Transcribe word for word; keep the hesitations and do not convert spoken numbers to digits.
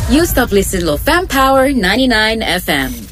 You stop listening to Fam Power ninety-nine F M.